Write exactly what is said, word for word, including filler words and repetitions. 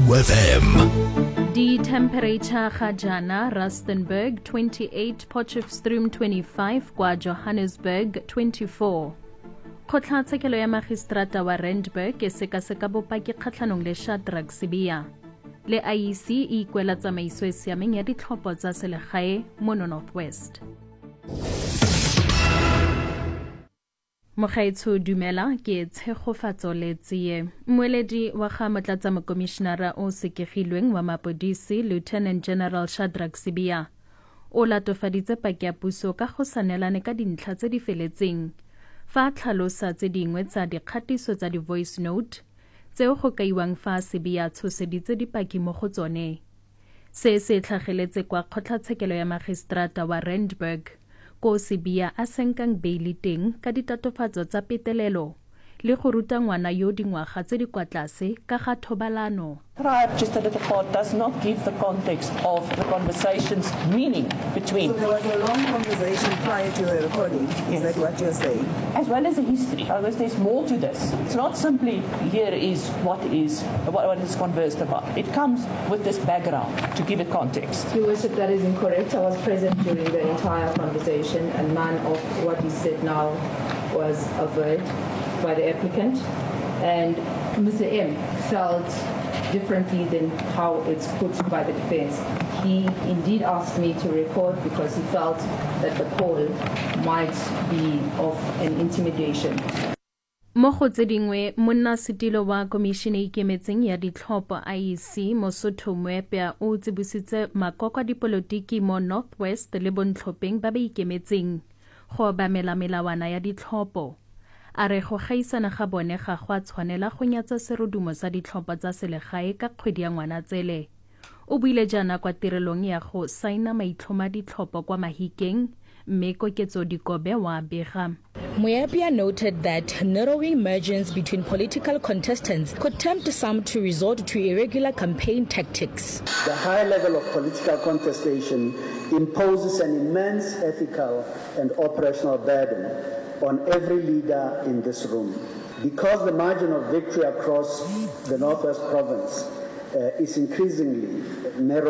F M. The temperature ga jana Rustenburg twenty-eight, Potchefstroom twenty-five, kwa Johannesburg twenty-four. Kgotlatshekelo ya magistrata wa Randburg e sekaseka bopaki kgatlhanong le Shadrack Sibiya. Le I E C e ikwela tsamaiso e siameng ya ditlhopho tsa selegae mo Northwest. Mogaetsho dumela ke tshegofatso le tsie. Moeledi wa ga motlatsa mokomishenara o sekegilweng wa mapodisi Lieutenant General Shadrack Sibiya o latofaditse paki ya puso ka go sanelane ka dintlha tse di feletseng fa tlhalosa tse dingwe tsa dikgatiso tsa di voice note tseo go kaiwang fa Sibiya tshoseditse dipaki mo go tsone. Se se tlhageletse kwa kgotlatshekelo ya magistrata wa Randburg ko Sibiya a senkang beili teng ka ditatofatso tsa petelelo le go ruta ngwana yo dingwaga tse di kwa tlase ka ga thobalano. Tribe just a little part does not give the context of the conversation's meaning between. So there was a long conversation prior to the recording, is Yes. that what you're saying? As well as a history. Otherwise, there's more to this. It's not simply here is what is what, what is conversed about. It comes with this background to give it context. Your Worship, that is incorrect. I was present during the entire conversation, and none of what is said now was averred by the applicant. And Mister M felt differently than how it's put by the defense. He indeed asked me to record because he felt that the call might be of an intimidation. Mo go tse dingwe monnasetilo wa komishene e ikemetseng ya ditlhopho I E C Mosotho Moepea o tsibositse makoko a dipolotiki mo Northwest le bontlhopheng ba ba ikemetseng go obamela melawana ya ditlhopho. A re go gaisana ga bone ga go a tshwanela go nyatsa serodumo sa ditlhopho tsa selegae ka kgwedi ya Ngwanatsele. O buile jaana kwa tirelong ya go saina maitlhoma ditlhopho kwa Mahikeng mme koketso dikobe wa bega. Moepea noted that narrowing margins between political contestants could tempt some to resort to irregular campaign tactics. The high level of political contestation imposes an immense ethical and operational burden on every leader in this room. Because the margin of victory across the Northwest Province uh, is increasingly narrow.